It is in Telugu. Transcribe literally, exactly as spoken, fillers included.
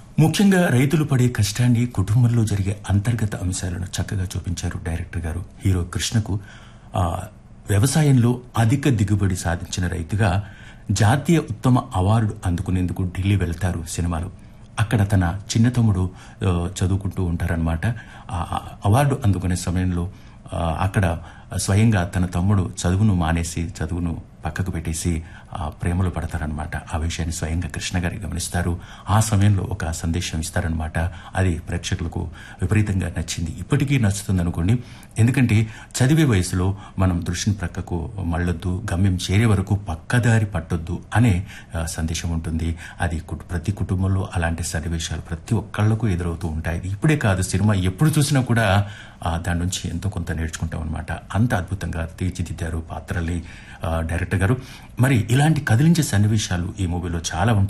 ముఖ్యంగా రైతులు పడే కష్టాన్ని, కుటుంబంలో జరిగే అంతర్గత అంశాలను చక్కగా చూపించారు డైరెక్టర్ గారు. హీరో కృష్ణకు ఆ, వ్యవసాయంలో అధిక దిగుబడి సాధించిన రైతుగా జాతీయ ఉత్తమ అవార్డు అందుకునేందుకు ఢిల్లీ వెళ్తారు సినిమాలో. అక్కడ తన చిన్న తమ్ముడు ఆ, చదువుకుంటూ ఉంటారనమాట. ఆ అవార్డు అందుకునే సమయంలో ఆ, అక్కడ స్వయంగా తన తమ్ముడు చదువును మానేసి చదువును పక్కకు పెట్టేసి ఆ ప్రేమలో పడతారనమాట. ఆ విషయాన్ని స్వయంగా కృష్ణ గారి గమనిస్తారు. ఆ సమయంలో ఒక సందేశం ఇస్తారనమాట. అది ప్రేక్షకులకు విపరీతంగా నచ్చింది. ఇప్పటికీ నచ్చుతుంది అనుకోండి. ఎందుకంటే చదివే వయసులో మనం దృష్టిని ప్రక్కకు మళ్ళొద్దు, గమ్యం చేరే వరకు పక్కదారి పట్టొద్దు అనే ఆ, సందేశం ఉంటుంది. అది కు- ప్రతి కుటుంబంలో అలాంటి సన్నివేశాలు ప్రతి ఒక్కళ్లకు ఎదురవుతూ ఉంటాయి. ఇప్పుడే కాదు, సినిమా ఎప్పుడు చూసినా కూడా ఆ, దాని నుంచి ఎంతో కొంత నేర్చుకుంటాం అనమాట. అంత అద్భుతంగా తీర్చిదిద్దారు పాత్రల్ని ఆ, డైరెక్టర్ గారు. మరి ఇలాంటి కదిలించే సన్నివేశాలు ఈ మూవీలో చాలా ఉంటాయి.